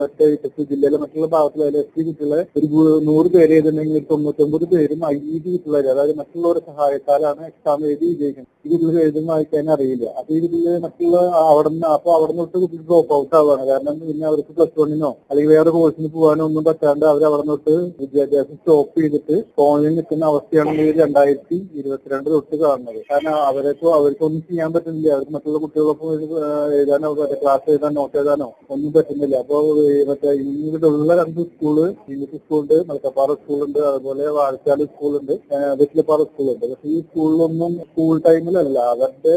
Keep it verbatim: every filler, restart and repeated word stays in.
മറ്റേ ഇടുക്കി ജില്ലയിലെ മറ്റുള്ള ഭാഗത്തിലെ എസ് ടി കുട്ടികളെ ഒരു നൂറ് പേര് എഴുതുന്നെങ്കിൽ തൊണ്ണൂറ്റൊമ്പത് പേരും ഐ ഇ ഡി കുട്ടികളാണ്. അതായത് മറ്റുള്ളവരുടെ സഹായത്താലാണ് എക്സാം എഴുതി വിജയിക്കുന്നത്. ഈ കുട്ടികൾ എഴുതുന്ന വായിക്കാൻ അറിയില്ല. അപ്പൊ ഈ കുട്ടികള് മറ്റുള്ള അവിടെ നിന്ന് അപ്പൊ അവിടെ നിന്നൊട്ട് കുട്ടികൾ ഡ്രോപ്പ് ഔട്ട് ആവുകയാണ്. കാരണം പിന്നെ അവർക്ക് പ്ലസ് വണ്ണിനോ അല്ലെങ്കിൽ വേറെ കോഴ്സിന് പോകാനോ ഒന്നും പറ്റാണ്ട് അവർ അവിടെ നിന്നൊട്ട് വിദ്യാഭ്യാസം സ്റ്റോപ്പ് ചെയ്തിട്ട് ഫോണിൽ നിൽക്കുന്ന അവസ്ഥയാണ് ഈ രണ്ടായിരത്തി ഇരുപത്തിരണ്ട് തൊട്ട് കാണുന്നത്. കാരണം അവർക്ക് അവർക്കൊന്നും ചെയ്യാൻ പറ്റുന്നില്ല. അവർക്ക് മറ്റുള്ള കുട്ടികളൊപ്പം എഴുതാനോ ക്ലാസ് എഴുതാനോ നോട്ട് എഴുതാനോ ഒന്നും പറ്റുന്നില്ല. അപ്പൊ മറ്റേ ഇവിടെയുള്ള രണ്ട് സ്കൂള് ഇംഗ്ലീഷ് സ്കൂളുണ്ട്, മലക്കപ്പാറ സ്കൂളുണ്ട്, അതുപോലെ വാഴച്ചാല് സ്കൂളുണ്ട്, വെറ്റിലപ്പാറ സ്കൂളുണ്ട്. പക്ഷെ ഈ സ്കൂളിലൊന്നും സ്കൂൾ ടൈമിലല്ല അവരുടെ